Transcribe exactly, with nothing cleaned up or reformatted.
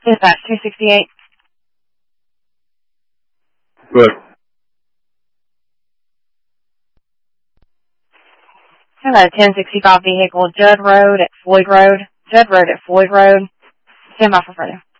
Dispatch two sixty-eight. Good. Hello, ten sixty-five vehicle, Judd Road at Floyd Road. Judd Road at Floyd Road. Stand by for further.